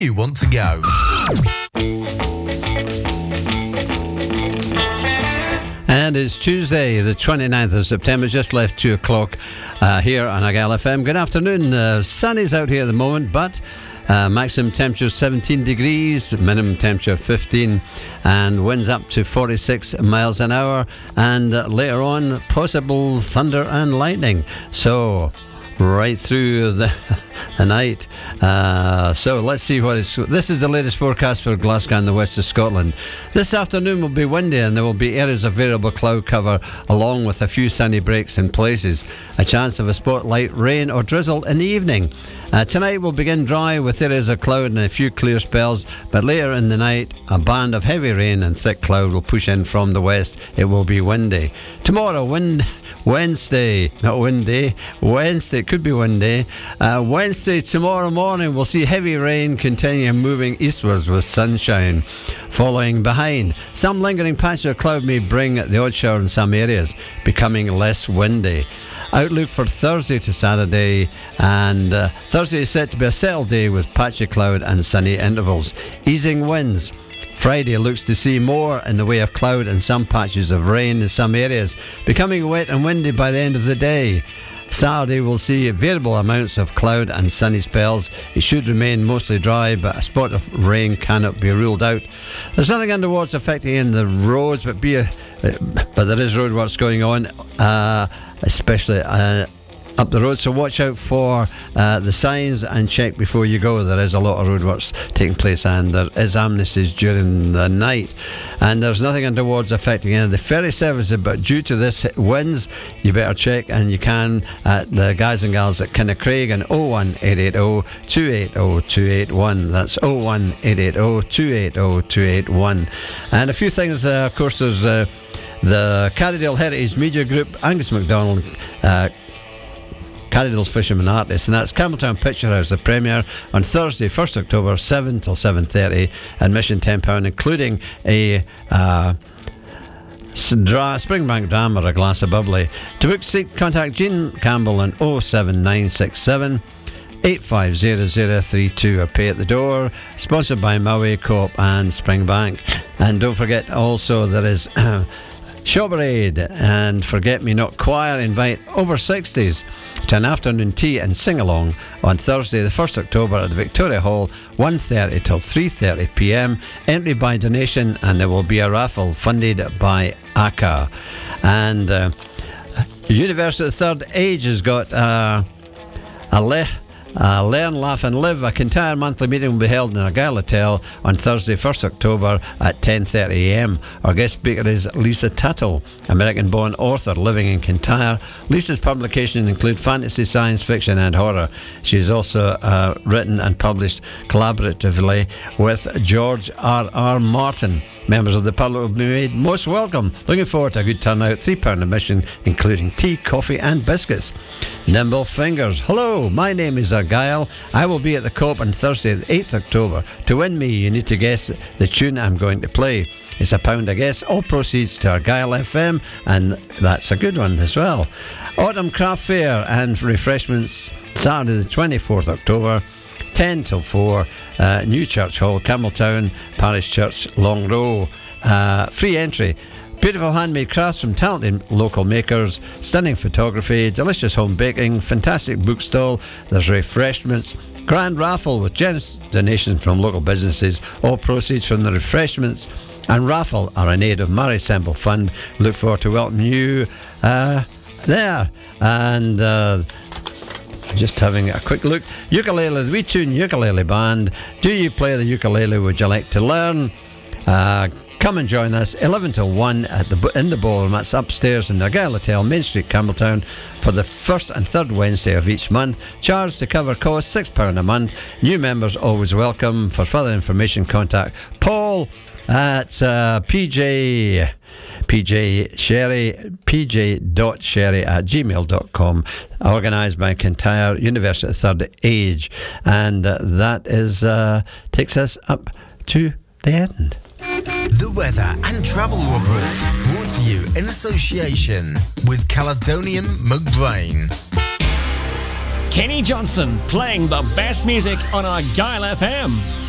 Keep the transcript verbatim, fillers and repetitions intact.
You want to go. And it's Tuesday, the twenty-ninth of September, just left two o'clock uh, here on Argyle F M. Good afternoon. Uh, sunny's out here at the moment, but uh, maximum temperature seventeen degrees, minimum temperature fifteen, and winds up to forty-six miles an hour. And uh, later on, possible thunder and lightning. So, right through the, the night. Uh, so let's see what is. This is the latest forecast for Glasgow and the west of Scotland. This afternoon will be windy and there will be areas of variable cloud cover along with a few sunny breaks in places. A chance of a spot light rain or drizzle in the evening. Uh, tonight will begin dry with areas of cloud and a few clear spells, but later in the night a band of heavy rain and thick cloud will push in from the west. It will be windy. Tomorrow, wind Wednesday, not windy, Wednesday, it could be windy. Uh, Wednesday, tomorrow morning, we'll see heavy rain continuing moving eastwards with sunshine following behind. Some lingering patch of cloud may bring the odd shower in some areas, becoming less windy. Outlook for Thursday to Saturday, and uh, Thursday is set to be a settled day with patchy cloud and sunny intervals. Easing winds. Friday looks to see more in the way of cloud and some patches of rain in some areas, becoming wet and windy by the end of the day. Saturday will see variable amounts of cloud and sunny spells. It should remain mostly dry, but a spot of rain cannot be ruled out. There's nothing underwards affecting in the roads, but be a, but there is roadworks going on, uh, especially uh, up the road, so watch out for uh, the signs and check before you go. There is a lot of roadworks taking place and there is amnesties during the night, and there's nothing underwards affecting any of the ferry services, but due to this winds you better check, and you can at the guys and gals at Kinnacraig and oh one eight eight oh two eight oh two eight one. That's oh one eight eight oh two eight oh two eight one. And a few things, uh, of course, there's uh, the Carrydale Heritage Media Group, Angus MacDonald, uh, Carrydale's Fisherman Artist, and that's Campbelltown Picture House, the premiere on Thursday, first October, seven till seven thirty, admission ten pounds, including a uh, dra- Springbank dram or a glass of bubbly. To book seat, contact Jean Campbell on oh seven nine six seven eight five zero zero three two or pay at the door. Sponsored by Maui Co-op and Springbank. And don't forget also there is Shawberade and Forget Me Not Choir invite over sixties to an afternoon tea and sing-along on Thursday the first October at the Victoria Hall, one thirty till three thirty p m. Entry by donation, and there will be a raffle funded by A C A. And uh, University of the Third Age has got uh, a le- Uh, Learn, Laugh and Live. A Kintyre monthly meeting will be held in Argyle Hotel on Thursday, first October at ten thirty a m. Our guest speaker is Lisa Tuttle, American-born author living in Kintyre. Lisa's publications include fantasy, science fiction and horror. She has also uh, written and published collaboratively with George R R Martin. Members of the public will be made most welcome. Looking forward to a good turnout. three pounds admission, including tea, coffee and biscuits. Nimble Fingers. Hello, my name is Argyle. I will be at the Co-op on Thursday, the eighth of October. To win me, you need to guess the tune I'm going to play. It's a pound a guess. All proceeds to Argyle F M, and that's a good one as well. Autumn Craft Fair and refreshments Saturday the twenty-fourth of October, ten till four, uh, New Church Hall, Campbelltown Parish Church, Long Row. Uh, free entry. Beautiful handmade crafts from talented local makers, stunning photography, delicious home baking, fantastic book stall. There's refreshments, grand raffle with generous donations from local businesses. All proceeds from the refreshments and raffle are in aid of Murray Semple Fund. Look forward to welcoming you uh, there. And uh, just having a quick look. Ukulele, the Wee Tune Ukulele Band. Do you play the ukulele? Would you like to learn? Uh, come and join us eleven till one at the in the ballroom. That's upstairs in the Argyle Hotel, Main Street, Campbelltown, for the first and third Wednesday of each month. Charge to cover costs, six pounds a month. New members always welcome. For further information, contact Paul at uh, P J P J Sherry P J dot Sherry at gmail dot com. Organised by Kintyre University of the Third Age, and uh, that is uh, takes us up to the end. The weather and travel report brought to you in association with Caledonian McBrain. Kenny Johnston playing the best music on Argyle F M.